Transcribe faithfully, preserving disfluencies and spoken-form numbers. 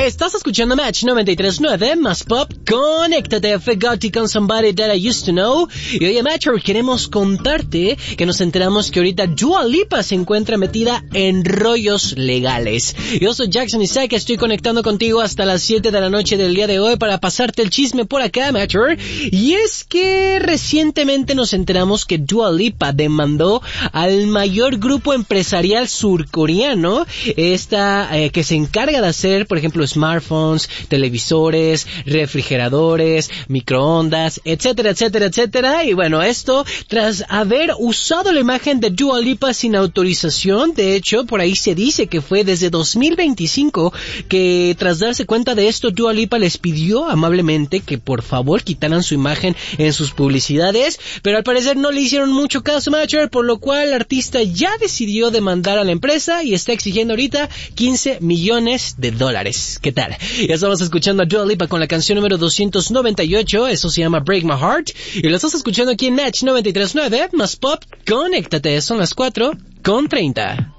Estás escuchando Match noventa y tres punto nueve, más pop, conéctate, Forgot con Somebody That I Used to Know. Y oye, Matcher, queremos contarte que nos enteramos que ahorita Dua Lipa se encuentra metida en rollos legales. Yo soy Jackson Isaac, estoy conectando contigo hasta las siete de la noche del día de hoy para pasarte el chisme por acá, Matcher. Y es que recientemente nos enteramos que Dua Lipa demandó al mayor grupo empresarial surcoreano, esta eh, que se encarga de hacer, por ejemplo, smartphones, televisores, refrigeradores, microondas, etcétera, etcétera, etcétera. Y bueno, esto tras haber usado la imagen de Dua Lipa sin autorización. De hecho, por ahí se dice que fue desde dos mil veinticinco que tras darse cuenta de esto, Dua Lipa les pidió amablemente que por favor quitaran su imagen en sus publicidades, pero al parecer no le hicieron mucho caso, Matcher, por lo cual el artista ya decidió demandar a la empresa y está exigiendo ahorita quince millones de dólares. ¿Qué tal? Ya estamos escuchando a Dua Lipa con la canción número doscientos noventa y ocho, eso se llama Break My Heart, y lo estás escuchando aquí en Match noventa y tres punto nueve, más pop, conéctate, son las cuatro con treinta.